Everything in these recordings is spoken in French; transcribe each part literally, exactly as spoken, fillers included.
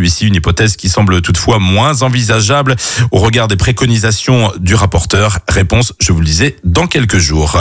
celui-ci, une hypothèse qui semble toutefois moins envisageable au regard des préconisations du rapporteur. Réponse, je vous le disais, dans quelques jours.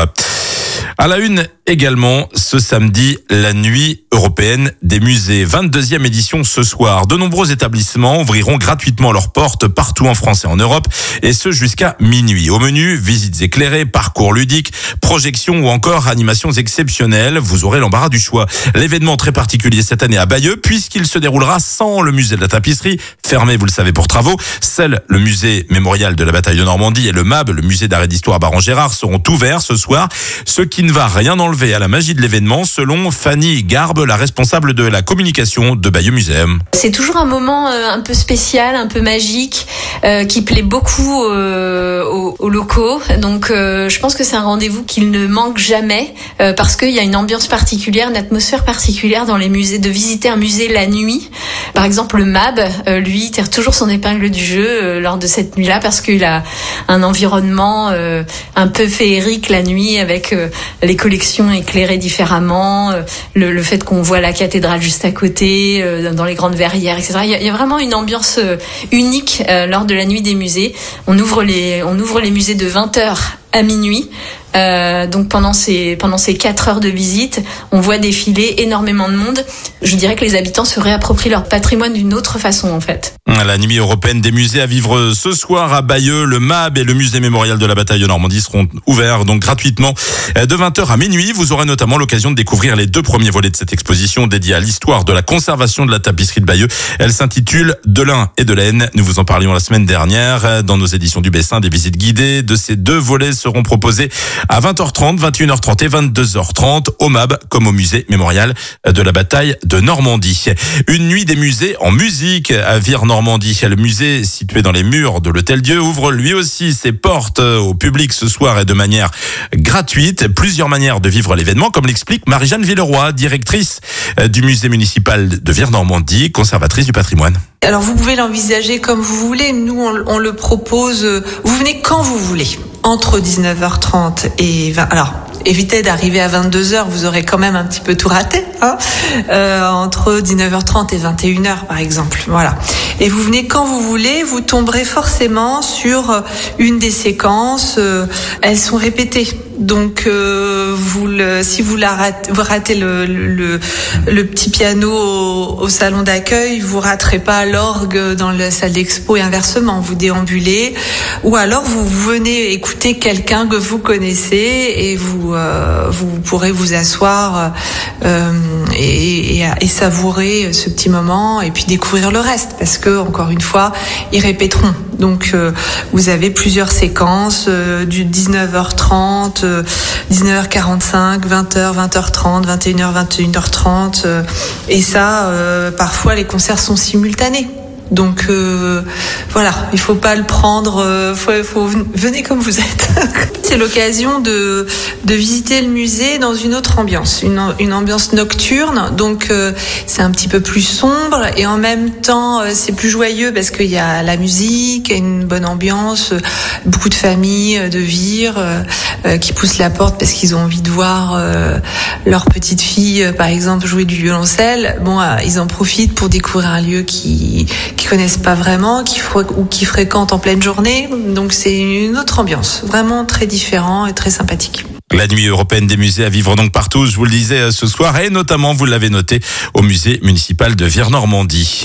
À la une également, ce samedi, la nuit européenne des musées. vingt-deuxième édition ce soir. De nombreux établissements ouvriront gratuitement leurs portes partout en France et en Europe, et ce jusqu'à minuit. Au menu, visites éclairées, parcours ludiques, projections ou encore animations exceptionnelles. Vous aurez l'embarras du choix. L'événement très particulier cette année à Bayeux, puisqu'il se déroulera sans le musée de la tapisserie, fermé, vous le savez, pour travaux. Seul le musée mémorial de la bataille de Normandie et le M A B, le musée d'art et d'histoire Baron-Gérard, seront ouverts ce soir, ce qui ne va rien enlever à la magie de l'événement, selon Fanny Garbe, la responsable de la communication de Bayeux Muséum. C'est toujours un moment euh, un peu spécial, un peu magique, euh, qui plaît beaucoup euh, aux, aux locaux. Donc euh, je pense que c'est un rendez-vous qu'il ne manque jamais, euh, parce qu'il y a une ambiance particulière, une atmosphère particulière dans les musées, de visiter un musée la nuit. Par exemple, le M A B, euh, lui, tire toujours son épingle du jeu euh, lors de cette nuit-là, parce qu'il a un environnement euh, un peu féerique la nuit, avec euh, les collections éclairées différemment, euh, le, le fait qu'on voit la cathédrale juste à côté, euh, dans les grandes verrières, et cetera. Il y a, il y a vraiment une ambiance euh, unique euh, lors de la nuit des musées. On ouvre les, on ouvre les musées de vingt heures à minuit. Euh, donc pendant ces pendant ces quatre heures de visite, on voit défiler énormément de monde. Je dirais que les habitants se réapproprient leur patrimoine d'une autre façon, en fait. La nuit européenne des musées à vivre ce soir à Bayeux. Le M A B et le musée mémorial de la bataille de Normandie seront ouverts donc gratuitement de vingt heures à minuit. Vous aurez notamment l'occasion de découvrir les deux premiers volets de cette exposition dédiée à l'histoire de la conservation de la tapisserie de Bayeux. Elle s'intitule De l'Ain et de l'Aisne. Nous vous en parlions la semaine dernière dans nos éditions du Bessin. Des visites guidées de ces deux volets seront proposées à vingt heures trente, vingt et une heures trente et vingt-deux heures trente au M A B comme au musée mémorial de la bataille de Normandie. Une nuit des musées en musique à Vire-Normandie. Le musée situé dans les murs de l'Hôtel-Dieu ouvre lui aussi ses portes au public ce soir et de manière gratuite. Plusieurs manières de vivre l'événement, comme l'explique Marie-Jeanne Villeroy, directrice du musée municipal de Vire-Normandie, conservatrice du patrimoine. Alors vous pouvez l'envisager comme vous voulez. Nous, on, on le propose. Vous venez quand vous voulez, entre dix-neuf heures trente et vingt. Alors, évitez d'arriver à vingt-deux heures, vous aurez quand même un petit peu tout raté, hein, euh, entre dix-neuf heures trente et vingt et une heures par exemple. Voilà. Et vous venez quand vous voulez, vous tomberez forcément sur une des séquences. Euh, elles sont répétées. Donc, euh, vous le, si vous la ratez, vous ratez le, le, le petit piano au, au salon d'accueil, vous raterez pas l'orgue dans la salle d'expo et inversement. Vous déambulez, ou alors vous venez écouter quelqu'un que vous connaissez et vous euh, vous pourrez vous asseoir euh, et, et, et savourer ce petit moment et puis découvrir le reste, parce que encore une fois, ils répéteront. Donc, euh, vous avez plusieurs séquences euh, du dix-neuf heures trente, euh, dix-neuf heures quarante-cinq, vingt heures, vingt heures trente, vingt et une heures, vingt et une heures trente. Euh, et ça, euh, parfois, les concerts sont simultanés. Donc euh, voilà, il faut pas le prendre. Euh, faut, faut venez comme vous êtes. C'est l'occasion de de visiter le musée dans une autre ambiance, une une ambiance nocturne. Donc euh, c'est un petit peu plus sombre et en même temps euh, c'est plus joyeux parce qu'il y a la musique, une bonne ambiance, euh, beaucoup de familles de Vire euh, euh, qui poussent la porte parce qu'ils ont envie de voir euh, leur petite fille, euh, par exemple, jouer du violoncelle. Bon, euh, ils en profitent pour découvrir un lieu qui qui connaissent pas vraiment, qui fre- ou qui fréquentent en pleine journée. Donc c'est une autre ambiance, vraiment très différent et très sympathique. La nuit européenne des musées à vivre donc partout, je vous le disais ce soir, et notamment, vous l'avez noté, au musée municipal de Vire-Normandie.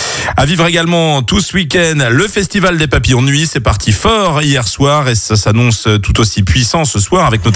À vivre également tout ce week-end, le festival des papillons de nuit, c'est parti fort hier soir et ça s'annonce tout aussi puissant ce soir avec notamment